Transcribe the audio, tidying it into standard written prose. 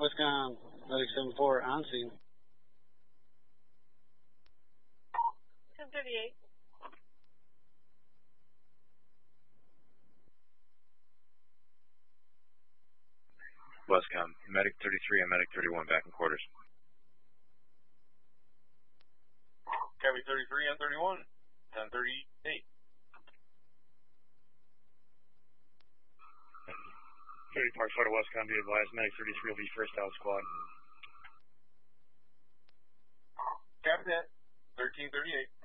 Westcom, Medic 74 on scene. 1038. Westcom, Medic 33 and Medic 31 back in quarters. Copy 33 and 31, 1038. 30 Park Photo Westcom, be advised, Medic 33 will be first out squad. Copy that, 1338.